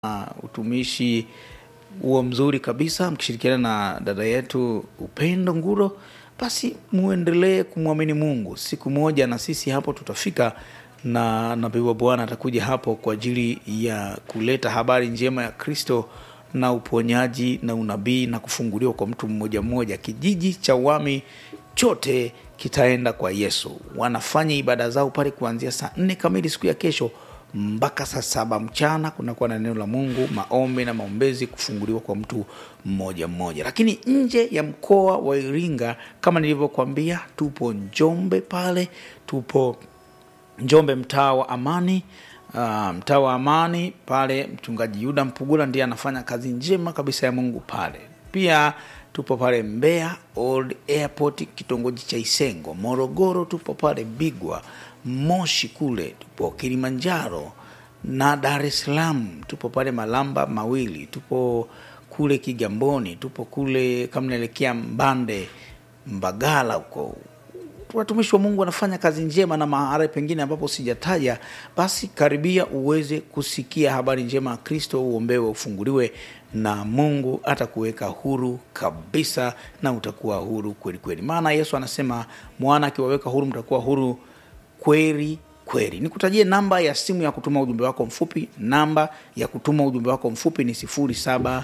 utumishi huo mzuri kabisa mkishirikiana na dada yetu Upendo Nguro, basi muendelee kumwamini Mungu. Siku moja na sisi hapo tutafika, na nabii wa Bwana atakuja hapo kwa ajili ya kuleta habari njema ya Kristo na uponyaji na unabii na kufunguliwa kwa mtu mmoja mmoja. Kijiji cha Wami chote kitaenda kwa Yesu. Wanafanya ibada zao pale kuanzia saa 4 kamili siku ya kesho mpaka saa 7 mchana. Kunakuwa na neno la Mungu, maombi na maombezi, kufunguliwa kwa mtu mmoja mmoja. Lakini nje ya mkoa wa Iringa, kama nilivyokuambia, tupo Njombe pale, tupo Njombe mtaa wa Amani. Mtaa wa Amani pale mchungaji Yuda Mpugula ndiye anafanya kazi njema kabisa ya Mungu pale. Pia tupo pale Mbeya Old Airport kitongoji cha Isengo. Morogoro tupo pale Bigwa. Moshi kule tupo Kilimanjaro, na Dar es Salaam tupo pale Malamba Mawili, tupo kule Kigamboni, tupo kule kama naelekea Mbande Mbagala huko. Watumishi wa Mungu wanafanya kazi njema, na mahali pengine ambapo sijataja, basi karibia uweze kusikia habari njema ya Kristo, uombewe, ufunguliwe, na Mungu atakuweka huru kabisa, na utakuwa huru kweli kweli. Maana Yesu anasema mwana akiwaweka huru mtakuwa huru kweli kweli. Nikutajie namba ya simu ya kutuma ujumbe wako mfupi. Namba ya kutuma ujumbe wako mfupi ni 0762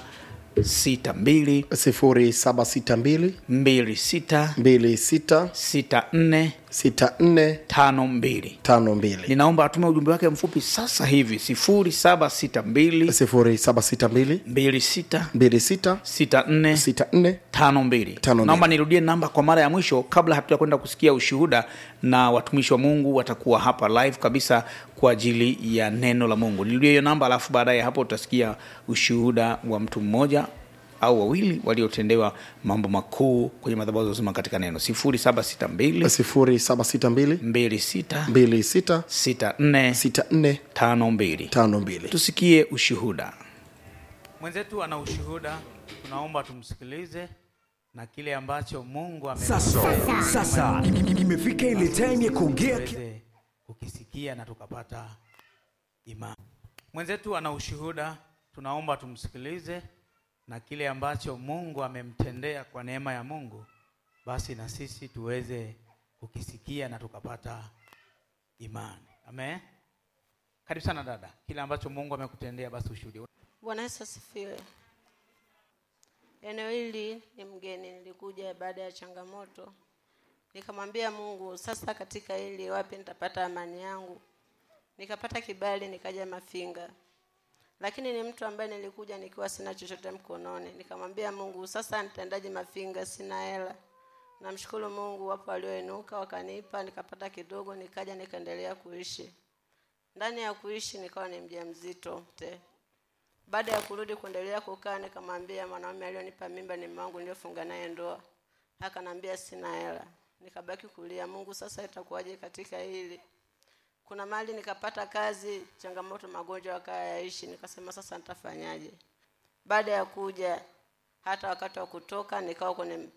0762 26 64 52. Ninaomba atume ujumbe wake mfupi sasa hivi 0762 26 64 52. Naomba nirudie namba kwa mara ya mwisho kabla hatujakwenda kusikia ushuhuda, na watumishi wa Mungu watakuwa hapa live kabisa kwa ajili ya neno la Mungu. Nirudie hiyo namba, alafu baadaye hapo utasikia ushuhuda wa mtu mmoja au wawili waliotendewa mambo makuu kwenye madhabahu za uzima katika neno. 0762 26 64 52. Tusikie ushuhuda. Mwenzetu ana ushuhuda, tunaomba tumsikilize na kile ambacho Mungu Sasa imefika ile time ya kuongea, ukisikia na tukapata imani. Mwenzetu ana ushuhuda, tunaomba tumsikilize na kile ambacho Mungu amemtendea kwa neema ya Mungu, basi na sisi tuweze kukisikia na tukapata imani. Amen. Karibu sana dada, kile ambacho Mungu amekutendea basi ushuhudie. Bwana Yesu asifiwe. Eneo hili ni mgeni, nilikuja baada ya changamoto. Nikamwambia Mungu, sasa katika hili wapi nitapata amani yangu? Nikapata kibali nikaja Mafinga. Lakini ni mtu ambaye nilikuja nikiwa sina chochote mkononi. Nikamwambia Mungu, sasa nitaendaje Mafinga, sina hela. Namshukuru Mungu, wapo walioinuka wakanipa, nikapata kidogo, nikaja nikaendelea kuishi. Ndani ya kuishi nikawa ni mjamzito. Baada ya kurudi kuendelea kukaa, nikamwambia mwanaume alionipa mimba ni mwanangu niliofunga naye ndoa. Akanambia sina hela. Nikabaki kulia, Mungu sasa itakuwaje katika hili? Kuna mali nikapata kazi, changamoto magonjwa yakayaishi, nikasema sasa nitafanyaje? Baada ya kuja hata wakati wa kutoka nikawa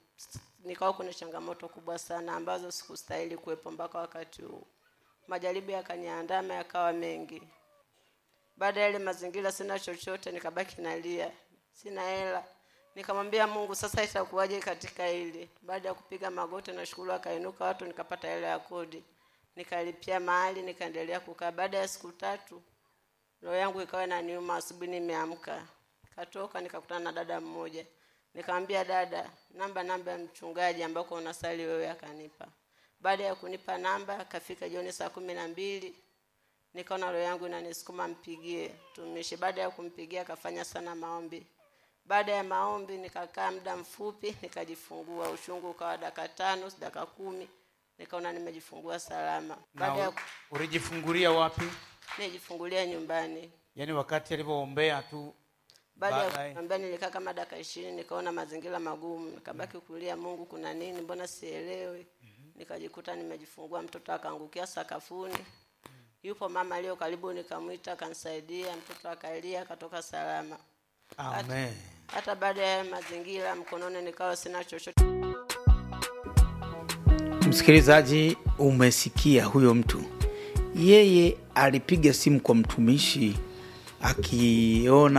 kwenye changamoto kubwa sana ambazo sikustahili kuwepo mpaka wakati huu. Majaribu yakaniandama yakawa mengi. Baada ya ile mazingira sina chochote, nikabaki nalia, sina hela. Nikamwambia Mungu, sasa itakuwaje katika hili? Baada ya kupiga magoti na shukuru akainuka watu, nikapata hela ya kodi. Nikalipia mahali, nikaendelea kukaa. Baada ya siku 3 roho yangu ikawa inaniuma. Asubuhi nimeamka, katoka nikakutana na dada mmoja. Nikamwambia dada, namba ya mchungaji ambako unasali wewe. Akanipa. Baada ya kunipa namba, kafika jioni saa 12, nikaona roho yangu inanisukuma mpigie tumishi. Baada ya kumpigia akafanya sana maombi. Baada ya maombi nikakaa muda mfupi, nikajifungua. Ushungu ukawa dakika 5, dakika 10. Nikaona nimejifungua salama. Baada ya ulijifungulia wapi? Nijifungulia nyumbani. Yaani wakati alipoombea tu. Baada ya kuombea nilikaa kama dakika 20, nikaona mazingira magumu. Nikabaki kulia, Mungu kuna nini? Mbona sielewi? Nikajikuta nimejifungua, mtoto akaangukia sakafuni. Yupo mama aliyo karibu, nikamuita akanisaidia, mtoto akalia akatoka salama. Amen. Hata baada ya mazingira mkononi nikawa sina chochote. Msikilizaji, umesikia huyo mtu. Yeye alipiga simu kwa mtumishi akiona